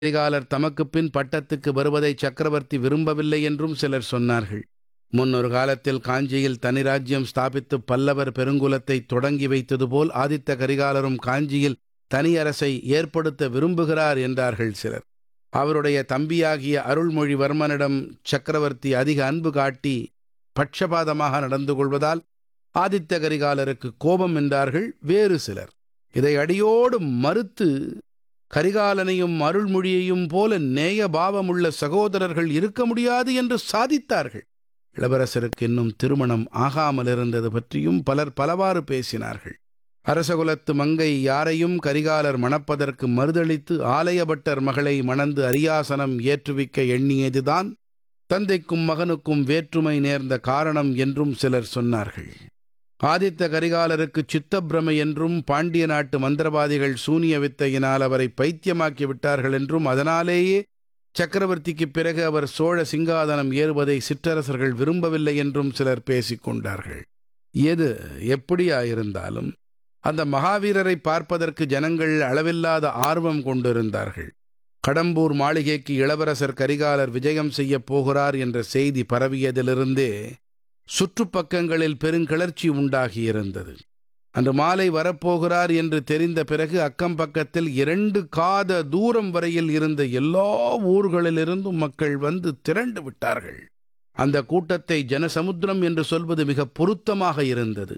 கரிகாலர் தமக்குப் பின் பட்டத்துக்கு வருவதை சக்கரவர்த்தி விரும்பவில்லை என்றும் சிலர் சொன்னார்கள். முன்னொரு காலத்தில் காஞ்சியில் தனி ராஜ்யம் ஸ்தாபித்து பல்லவர் பெருங்குலத்தை தொடங்கி வைத்தது போல் ஆதித்த கரிகாலரும் காஞ்சியில் தனி அரசை ஏற்படுத்த விரும்புகிறார் என்றார்கள் சிலர். அவருடைய தம்பியாகிய அருள்மொழிவர்மனிடம் சக்கரவர்த்தி அதிக அன்பு காட்டி பட்சபாதமாக நடந்து கொள்வதால் ஆதித்த கரிகாலருக்கு கோபம் என்றார்கள் வேறு சிலர். இதை அடியோடு மறுத்து கரிகாலனையும் அருள்மொழியையும் போல நேய பாவமுள்ள சகோதரர்கள் இருக்க முடியாது என்று சாதித்தார்கள். இளவரசருக்கு இன்னும் திருமணம் ஆகாமல் இருந்தது பற்றியும் பலர் பலவாறு பேசினார்கள். அரசகுலத்து மங்கை யாரையும் கரிகாலர் மணப்பதற்கு மறுதளித்து ஆலயபட்டர் மகளை மணந்து அரியாசனம் ஏற்றுவிக்க எண்ணியதுதான் தந்தைக்கும் மகனுக்கும் வேற்றுமை நேர்ந்த காரணம் என்றும் சிலர் சொன்னார்கள். ஆதித்த கரிகாலருக்கு சித்தப்பிரமை என்றும் பாண்டிய நாட்டு மந்திரவாதிகள் சூனிய வித்தையினால் அவரை பைத்தியமாக்கி விட்டார்கள் என்றும் அதனாலேயே சக்கரவர்த்திக்கு பிறகு அவர் சோழ சிங்காதனம் ஏறுவதை சிற்றரசர்கள் விரும்பவில்லை என்றும் சிலர் பேசிக்கொண்டார்கள். எது எப்படியாயிருந்தாலும் அந்த மகாவீரரை பார்ப்பதற்கு ஜனங்கள் அளவில்லாத ஆர்வம் கொண்டிருந்தார்கள். கடம்பூர் மாளிகைக்கு இளவரசர் கரிகாலர் விஜயம் செய்யப் போகிறார் என்ற செய்தி பரவியதிலிருந்தே சுற்றுப்பக்கங்களில் பெருங்கிளர்ச்சி உண்டாகியிருந்தது. அன்று மாலை வரப்போகிறார் என்று தெரிந்த பிறகு அக்கம் பக்கத்தில் 2 காத தூரம் வரையில் இருந்த எல்லா ஊர்களிலிருந்தும் மக்கள் வந்து திரண்டு விட்டார்கள். அந்த கூட்டத்தை ஜனசமுத்திரம் என்று சொல்வது மிக பொருத்தமாக இருந்தது.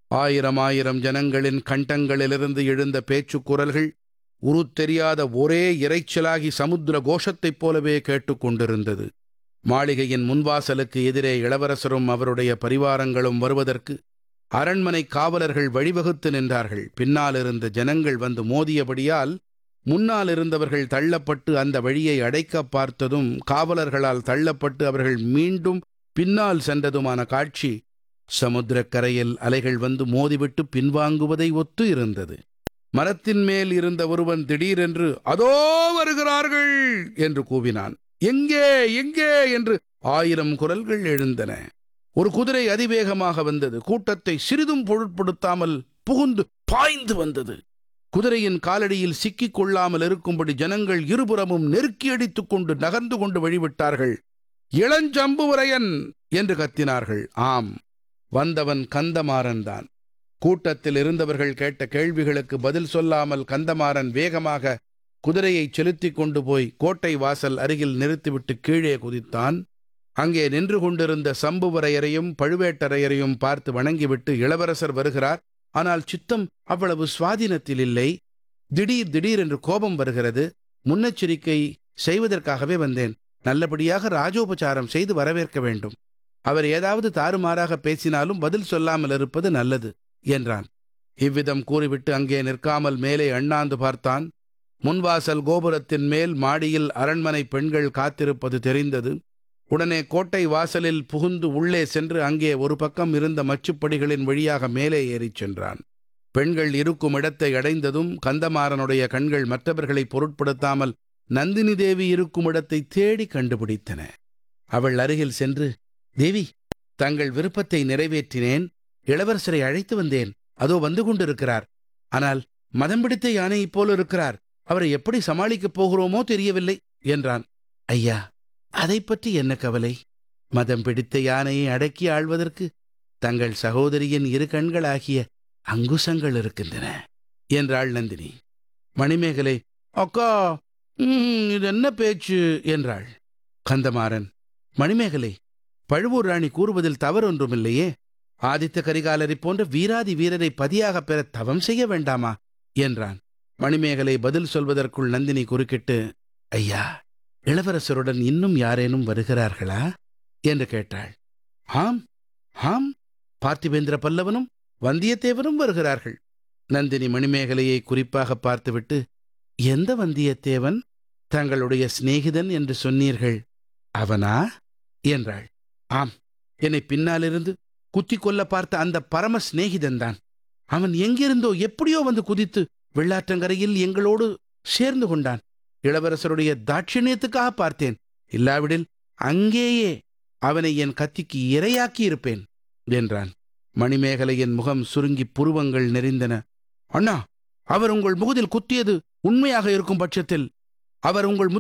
ஆயிரம் ஜனங்களின் கண்டங்களிலிருந்து எழுந்த பேச்சுக் குரல்கள் உருத்தெரியாத ஒரே இரைச்சலாகி சமுத்திர கோஷத்தைப் போலவே கேட்டுக்கொண்டிருந்தது. மாளிகையின் முன்வாசலுக்கு எதிரே இளவரசரும் அவருடைய பரிவாரங்களும் வருவதற்கு அரண்மனை காவலர்கள் வழிவகுத்து நின்றார்கள். பின்னால் இருந்த ஜனங்கள் வந்து மோதியபடியால் முன்னால் இருந்தவர்கள் தள்ளப்பட்டு அந்த வழியை அடைக்க பார்த்ததும் காவலர்களால் தள்ளப்பட்டு அவர்கள் மீண்டும் பின்னால் சென்றதுமான காட்சி சமுத்திரக்கரையில் அலைகள் வந்து மோதிவிட்டு பின்வாங்குவதை ஒத்து இருந்தது. மரத்தின் மேல் இருந்த ஒருவன் திடீரென்று அதோ வருகிறார்கள் என்று கூவினான். எங்கே எங்கே என்று 1000 குரல்கள் எழுந்தன. ஒரு குதிரை அதிவேகமாக வந்தது. கூட்டத்தை சிறிதும் பொருட்படுத்தாமல் புகுந்து பாய்ந்து வந்தது. குதிரையின் காலடியில் சிக்கிக் கொள்ளாமல் இருக்கும்படி ஜனங்கள் இருபுறமும் நெருக்கி அடித்துக் கொண்டு நகர்ந்து கொண்டு வழிவிட்டார்கள். இளஞ்சம்புவரையன் என்று கத்தினார்கள். ஆம், வந்தவன் கந்தமாறன் தான். கூட்டத்தில் இருந்தவர்கள் கேட்ட கேள்விகளுக்கு பதில் சொல்லாமல் கந்தமாறன் வேகமாக குதிரையை செலுத்திக் கொண்டு போய் கோட்டை வாசல் அருகில் நிறுத்திவிட்டு கீழே குதித்தான். அங்கே நின்று கொண்டிருந்த சம்புவரையரையும் பழுவேட்டரையரையும் பார்த்து வணங்கிவிட்டு இளவரசர் வருகிறார், ஆனால் சித்தம் அவ்வளவு சுவாதீனத்தில் இல்லை. திடீர் என்று கோபம் வருகிறது. முன்னெச்சரிக்கை செய்வதற்காகவே வந்தேன். நல்லபடியாக ராஜோபசாரம் செய்து வரவேற்க வேண்டும். அவர் ஏதாவது தாறுமாறாக பேசினாலும் பதில் சொல்லாமல் இருப்பது நல்லது என்றான். இவ்விதம் கூறிவிட்டு அங்கே நிற்காமல் மேலே அண்ணாந்து பார்த்தான். முன்வாசல் கோபுரத்தின் மேல் மாடியில் அரண்மனை பெண்கள் காத்திருப்பது தெரிந்தது. உடனே கோட்டை வாசலில் புகுந்து உள்ளே சென்று அங்கே ஒரு பக்கம் இருந்த மச்சுப்படிகளின் வழியாக மேலே ஏறிச் சென்றான். பெண்கள் இருக்கும் இடத்தை அடைந்ததும் கந்தமாறனுடைய கண்கள் மற்றவர்களை பொருட்படுத்தாமல் நந்தினி தேவி இருக்கும் இடத்தை தேடி கண்டுபிடித்தன. அவள் அருகில் சென்று, தேவி, தங்கள் விருப்பத்தை நிறைவேற்றினேன். இளவரசரை அழைத்து வந்தேன். அதோ வந்து கொண்டிருக்கிறார். ஆனால் மதம் பிடித்த யானையைப் போல இருக்கிறார். அவரை எப்படி சமாளிக்கப் போகிறோமோ தெரியவில்லை என்றான். ஐயா, அதை பற்றி என்ன கவலை? மதம் பிடித்த யானையை அடக்கி ஆள்வதற்கு தங்கள் சகோதரியின் 2 கண்களாகிய அங்குசங்கள் இருக்கின்றன என்றாள் நந்தினி. மணிமேகலை, அக்கா, இது என்ன பேச்சு என்றாள். கந்தமாறன், மணிமேகலை, பழுவூர் ராணி கூறுவதில் தவறொன்றுமில்லையே. ஆதித்த கரிகாலரை போன்ற வீராதி வீரரை பதியாக பெற தவம் செய்ய வேண்டாமா என்றான். மணிமேகலை பதில் சொல்வதற்குள் நந்தினி குறுக்கிட்டு, ஐயா, இளவரசருடன் இன்னும் யாரேனும் வருகிறார்களா என்று கேட்டாள். ஆம், பார்த்திபேந்திர பல்லவனும் வந்தியத்தேவனும் வருகிறார்கள். நந்தினி மணிமேகலையை குறிப்பாக பார்த்துவிட்டு, எந்த வந்தியத்தேவன்? தங்களுடைய சிநேகிதன் என்று சொன்னீர்கள், அவனா என்றாள். ஆம், என்னை பின்னாலிருந்து குத்திக் கொல்ல பார்த்த அந்த பரம சிநேகிதன்தான். அவன் எங்கிருந்தோ எப்படியோ வந்து குதித்து வெள்ளாற்றங்கரையில் எங்களோடு சேர்ந்து கொண்டான். இளவரசருடைய தாட்சிணியத்துக்காக பார்த்தேன். இல்லாவிடில் அங்கேயே அவனை என் கத்திக்கு இரையாக்கி இருப்பேன் என்றான். மணிமேகலையின் முகம் சுருங்கி புருவங்கள் நெறிந்தன. அண்ணா, அவர் உங்கள் முகத்தில் குத்தியது உண்மையாக இருக்கும் பட்சத்தில் அவர் உங்கள்